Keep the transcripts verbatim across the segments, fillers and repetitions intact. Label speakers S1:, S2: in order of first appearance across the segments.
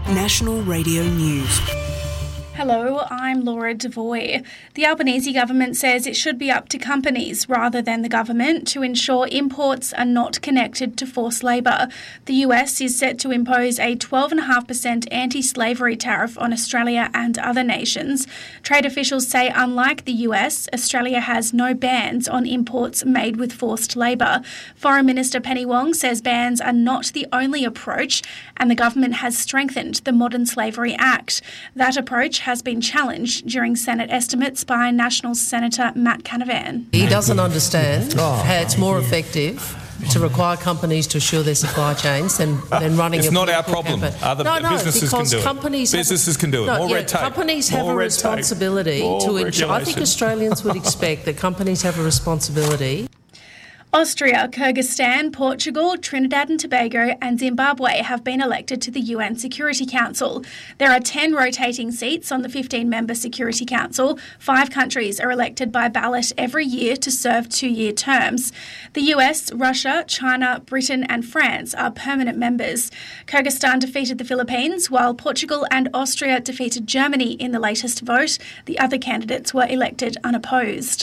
S1: National Radio News.
S2: Hello, I'm Laura Devoy. The Albanese government says it should be up to companies rather than the government to ensure imports are not connected to forced labour. The U S is set to impose a twelve point five percent anti-slavery tariff on Australia and other nations. Trade officials say, unlike the U S, Australia has no bans on imports made with forced labour. Foreign Minister Penny Wong says bans are not the only approach, and the government has strengthened the Modern Slavery Act. That approach has been challenged during Senate estimates by National Senator Matt Canavan.
S3: He doesn't understand how it's more effective to require companies to assure their supply chains than, than running
S4: it's
S3: a...
S4: It's not our problem. Other
S3: no, no,
S4: businesses can do
S3: companies
S4: it. Businesses can do it.
S3: No,
S4: More
S3: yeah,
S4: red tape.
S3: Companies
S4: More
S3: have a
S4: red
S3: responsibility
S4: tape.
S3: to ensure... I think Australians would expect that companies have a responsibility.
S2: Austria, Kyrgyzstan, Portugal, Trinidad and Tobago and Zimbabwe have been elected to the U N Security Council. There are ten rotating seats on the fifteen-member Security Council. Five countries are elected by ballot every year to serve two-year terms. The U S, Russia, China, Britain and France are permanent members. Kyrgyzstan defeated the Philippines, while Portugal and Austria defeated Germany in the latest vote. The other candidates were elected unopposed.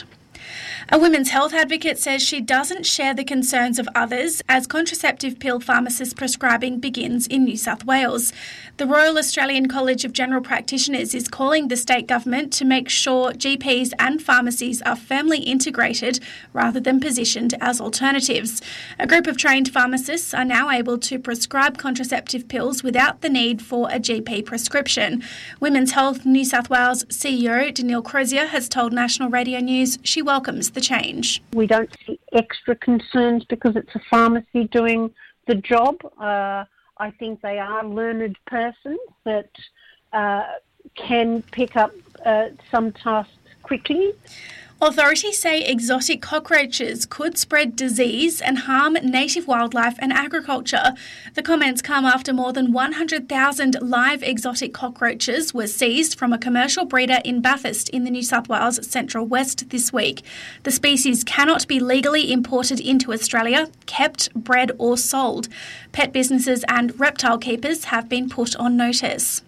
S2: A women's health advocate says she doesn't share the concerns of others as contraceptive pill pharmacist prescribing begins in New South Wales. The Royal Australian College of General Practitioners is calling the state government to make sure G Ps and pharmacies are firmly integrated rather than positioned as alternatives. A group of trained pharmacists are now able to prescribe contraceptive pills without the need for a G P prescription. Women's Health New South Wales C E O Danielle Crozier has told National Radio News she welcomes the change.
S5: We don't see extra concerns because it's a pharmacy doing the job. Uh, I think they are learned persons that uh, can pick up uh, some tasks quickly.
S2: Authorities say exotic cockroaches could spread disease and harm native wildlife and agriculture. The comments come after more than one hundred thousand live exotic cockroaches were seized from a commercial breeder in Bathurst in the New South Wales Central West this week. The species cannot be legally imported into Australia, kept, bred or sold. Pet businesses and reptile keepers have been put on notice.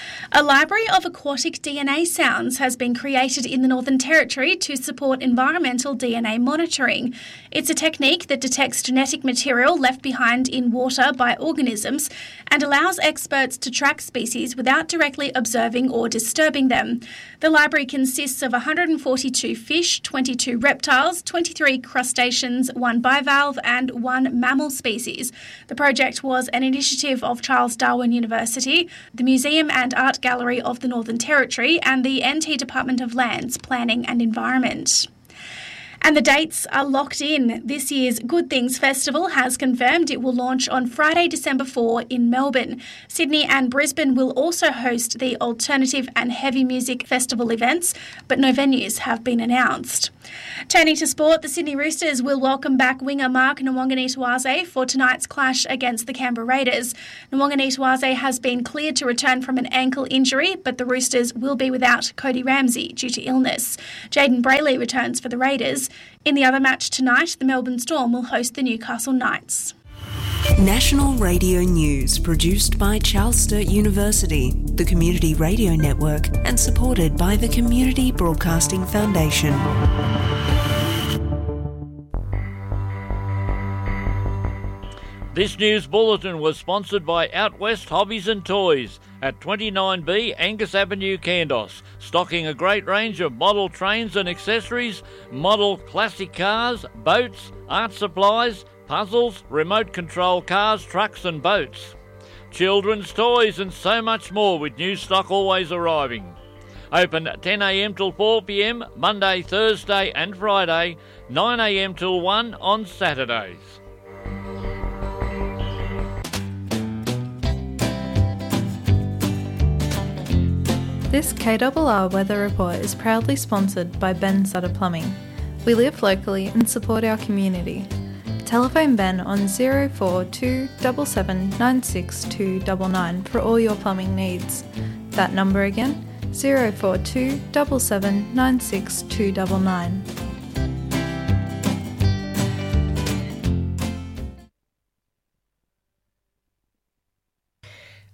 S2: A library of aquatic D N A sounds has been created in the Northern Territory to support environmental D N A monitoring. It's a technique that detects genetic material left behind in water by organisms and allows experts to track species without directly observing or disturbing them. The library consists of one hundred forty-two fish, twenty-two reptiles, twenty-three crustaceans, one bivalve and one mammal species. The project was an initiative of Charles Darwin University, the Museum and Art Gallery of the Northern Territory and the N T Department of Lands, Planning and Environment. And the dates are locked in. This year's Good Things Festival has confirmed it will launch on Friday, December fourth in Melbourne. Sydney and Brisbane will also host the alternative and heavy music festival events, but no venues have been announced. Turning to sport, the Sydney Roosters will welcome back winger Mark Nwanganitawase for tonight's clash against the Canberra Raiders. Nwanganitawase has been cleared to return from an ankle injury, but the Roosters will be without Cody Ramsey due to illness. Jaden Brayley returns for the Raiders. In the other match tonight, the Melbourne Storm will host the Newcastle Knights.
S1: National Radio News, produced by Charles Sturt University, the Community Radio Network, and supported by the Community Broadcasting Foundation.
S6: This news bulletin was sponsored by Out West Hobbies and Toys at twenty-nine B Angus Avenue, Kandos, stocking a great range of model trains and accessories, model classic cars, boats, art supplies, puzzles, remote control cars, trucks and boats, children's toys and so much more, with new stock always arriving. Open ten a m till four p m Monday, Thursday and Friday, nine a m till one on Saturdays.
S7: This K R R weather report is proudly sponsored by Ben Sutter Plumbing. We live locally and support our community. Telephone Ben on zero four two seven seven nine six two nine nine for all your plumbing needs. That number again, zero four two seven seven nine six two nine nine.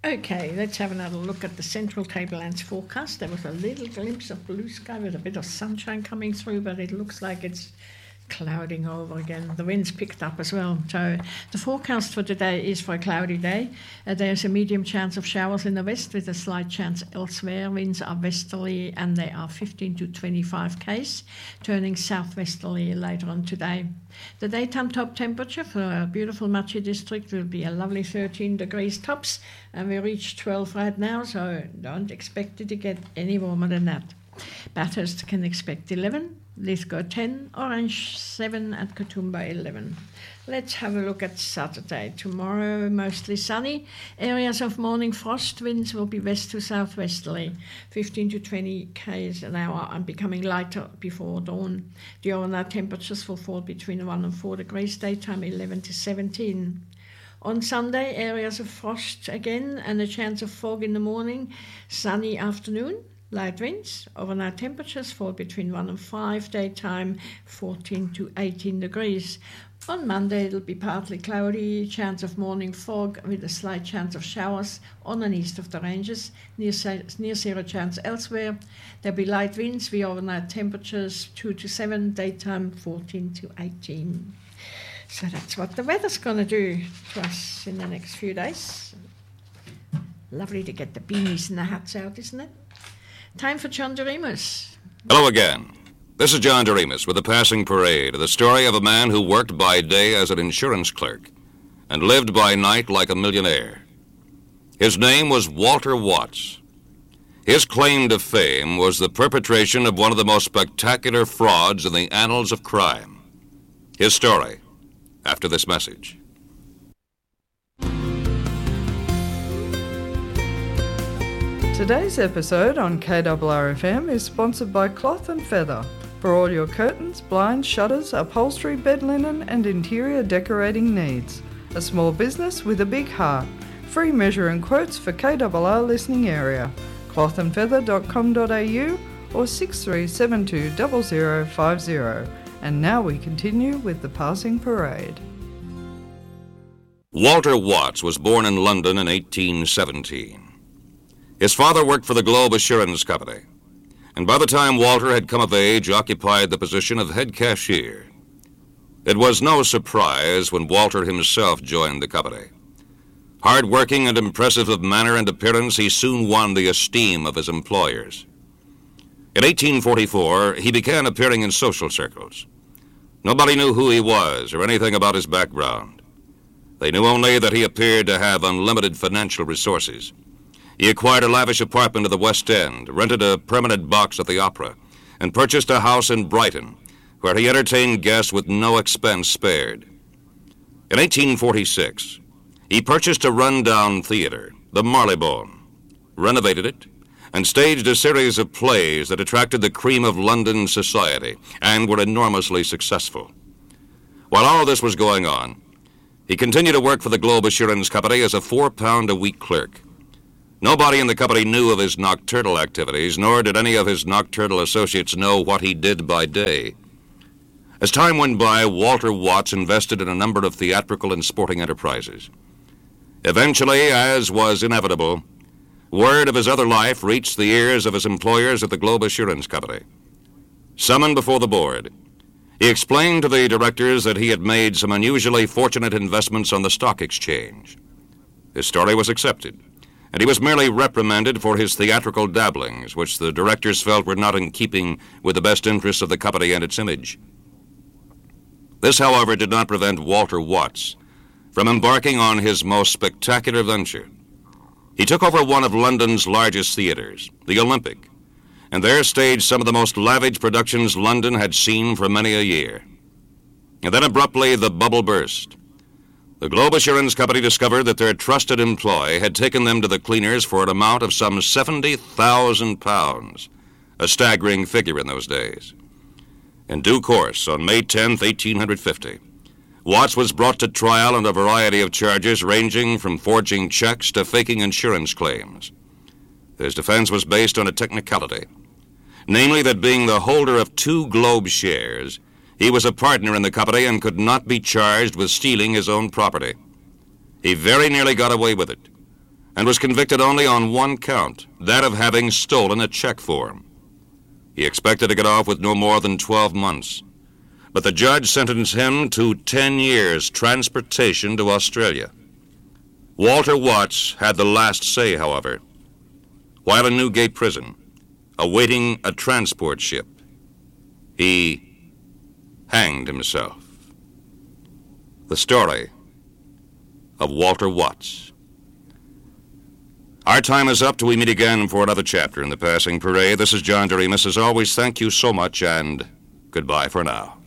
S8: Okay, let's have another look at the Central Tablelands forecast. There was a little glimpse of blue sky with a bit of sunshine coming through, but it looks like it's clouding over again. The wind's picked up as well. So the forecast for today is for a cloudy day. Uh, there's a medium chance of showers in the west with a slight chance elsewhere. Winds are westerly and they are fifteen to twenty-five k's, turning southwesterly later on today. The daytime top temperature for our beautiful Machi district will be a lovely thirteen degrees tops, and we reach twelve right now, so don't expect it to get any warmer than that. Bathurst can expect eleven, Lithgow ten, Orange seven, and Katoomba eleven. Let's have a look at Saturday. Tomorrow, mostly sunny. Areas of morning frost. Winds will be west to southwesterly, fifteen to twenty k's an hour, and becoming lighter before dawn. The overnight temperatures will fall between one and four degrees, daytime eleven to seventeen. On Sunday, areas of frost again, and a chance of fog in the morning. Sunny afternoon. Light winds, overnight temperatures fall between one and five, daytime fourteen to eighteen degrees. On Monday it'll be partly cloudy, chance of morning fog with a slight chance of showers on and east of the ranges, near, near zero chance elsewhere. There'll be light winds with overnight temperatures two to seven, daytime fourteen to eighteen. So that's what the weather's going to do to us in the next few days. Lovely to get the beanies and the hats out, isn't it? Time for John Doremus.
S9: Hello again. This is John Doremus with the Passing Parade, the story of a man who worked by day as an insurance clerk and lived by night like a millionaire. His name was Walter Watts. His claim to fame was the perpetration of one of the most spectacular frauds in the annals of crime. His story, after this message.
S10: Today's episode on K R R F M is sponsored by Cloth and Feather for all your curtains, blinds, shutters, upholstery, bed linen and interior decorating needs. A small business with a big heart. Free measure and quotes for K R R listening area. cloth and feather dot com dot a u or six three seven two zero zero five zero. And now we continue with the Passing Parade.
S9: Walter Watts was born in London in eighteen seventeen. His father worked for the Globe Assurance Company, and by the time Walter had come of age, occupied the position of head cashier. It was no surprise when Walter himself joined the company. Hard-working and impressive of manner and appearance, he soon won the esteem of his employers. In eighteen forty-four, he began appearing in social circles. Nobody knew who he was or anything about his background. They knew only that he appeared to have unlimited financial resources. He acquired a lavish apartment at the West End, rented a permanent box at the Opera, and purchased a house in Brighton, where he entertained guests with no expense spared. In eighteen forty-six, he purchased a rundown theater, the Marylebone, renovated it, and staged a series of plays that attracted the cream of London society and were enormously successful. While all this was going on, he continued to work for the Globe Assurance Company as a four-pound-a-week clerk. Nobody in the company knew of his nocturnal activities, nor did any of his nocturnal associates know what he did by day. As time went by, Walter Watts invested in a number of theatrical and sporting enterprises. Eventually, as was inevitable, word of his other life reached the ears of his employers at the Globe Assurance Company. Summoned before the board, he explained to the directors that he had made some unusually fortunate investments on the stock exchange. His story was accepted, and he was merely reprimanded for his theatrical dabblings, which the directors felt were not in keeping with the best interests of the company and its image. This, however, did not prevent Walter Watts from embarking on his most spectacular venture. He took over one of London's largest theaters, the Olympic, and there staged some of the most lavish productions London had seen for many a year. And then abruptly the bubble burst. The Globe Assurance Company discovered that their trusted employee had taken them to the cleaners for an amount of some seventy thousand pounds, a staggering figure in those days. In due course, on May tenth, eighteen fifty, Watts was brought to trial on a variety of charges ranging from forging checks to faking insurance claims. His defense was based on a technicality, namely that being the holder of two Globe shares, he was a partner in the company and could not be charged with stealing his own property. He very nearly got away with it, and was convicted only on one count, that of having stolen a check form. He expected to get off with no more than twelve months, but the judge sentenced him to ten years transportation to Australia. Walter Watts had the last say, however. While in Newgate Prison, awaiting a transport ship, he hanged himself. The story of Walter Watts. Our time is up till we meet again for another chapter in the Passing Parade. This is John Doremus. As always, thank you so much, and goodbye for now.